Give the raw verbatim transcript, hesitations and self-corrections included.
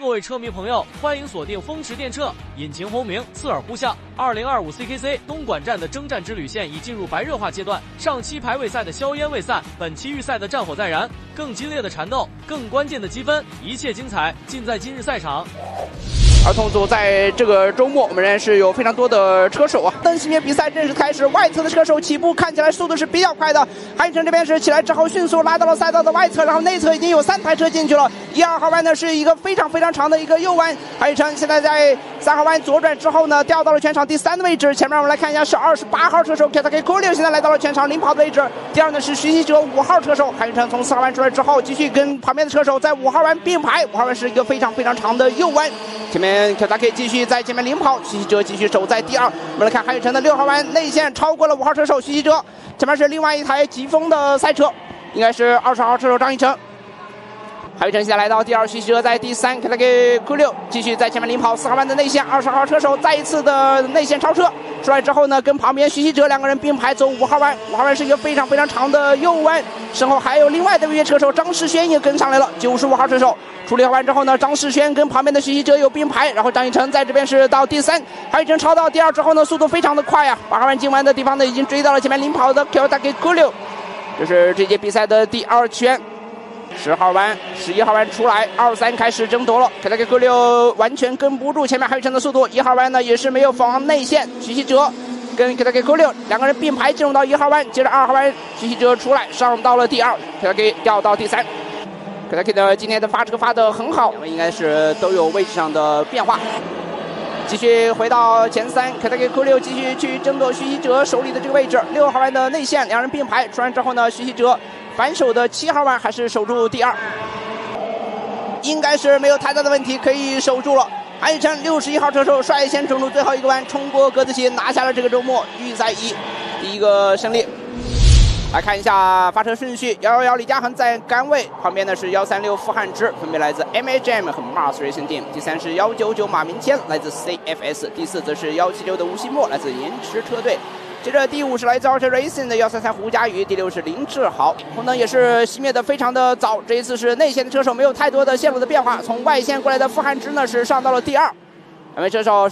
各位车迷朋友，欢迎锁定风驰电掣，引擎轰鸣，刺耳呼啸。二零二五 C K C 东莞站的征战之旅线已进入白热化阶段，上期排位赛的硝烟未散，本期预赛的战火在燃，更激烈的缠斗，更关键的积分，一切精彩尽在今日赛场。 儿童组在这个周末，我们仍然是有非常多的车手啊。登西面比赛正式开始，外侧的车手起步看起来速度是比较快的。韩宇辰这边是起来之后迅速拉到了赛道的外侧，然后内侧已经有三台车进去了。一二号弯呢是一个非常非常长的一个右弯，韩宇辰现在在三号弯左转之后呢，掉到了全场第三的位置。前面我们来看一下是二十八号车手 Ketake Kulio 现在来到了全场领跑的位置。第二呢是徐熙哲五号车手，韩宇辰从四号弯出来之后，继续跟旁边的车手在五号弯并排。五号弯是一个非常非常长的右弯。 前面 Ketake 继续在前面领跑，徐熙哲继续守在第二。我们来看韩宇辰的六号弯内线超过了五号车手徐熙哲，前面是另外一台疾风的赛车，应该是二十号车手张逸晨。韩宇辰现在来到第二，徐熙哲在第三 ，Ketake Kulio 继续在前面领跑。四号弯的内线，二十号车手再一次的内线超车，出来之后呢，跟旁边徐熙哲两个人并排走五号弯。五号弯是一个非常非常长的右弯，身后还有另外的位车手张世轩也跟上来了，九十五号车手。 出六号弯之后呢，张世轩跟旁边的徐熙哲有并排，然后张逸晨在这边是到第三，韩宇辰超到第二之后呢，速度非常的快呀、啊。八号弯进弯的地方呢，已经追到了前面领跑的 Ketake Kulio， 这是这届比赛的第二圈。十号弯、十一号弯出来，二三开始争夺了 ，Ketake Kulio 完全跟不住前面韩宇辰的速度。一号弯呢也是没有防内线，徐熙哲跟 Ketake Kulio 两个人并排进入到一号弯，接着二号弯徐熙哲出来上到了第二 ，Ketake 掉到第三。 Ketake 的今天的发车发的很好，应该是都有位置上的变化。继续回到前三 ，Ketake Kulio 继续去争夺徐熙哲手里的这个位置。六号弯的内线，两人并排出完之后呢，徐熙哲反手的七号弯还是守住第二，应该是没有太大的问题，可以守住了。韩宇辰六十一号车手率先冲出最后一个弯，冲过格子旗，拿下了这个周末预赛一第一个胜利。 来看一下发车顺序，幺幺幺李嘉恒在杆位，旁边呢是幺三六傅汉芝，分别来自 M H M 和 Mars Racing Team。第三是幺九九马明谦，来自 C F S。第四则是幺七六的吴希墨，来自延驰车队。接着第五是来自 Ultra Racing 的幺三三胡佳宇，第六是林志豪。红灯也是熄灭的非常的早，这一次是内线的车手没有太多的线路的变化，从外线过来的傅汉芝呢是上到了第二，两位车手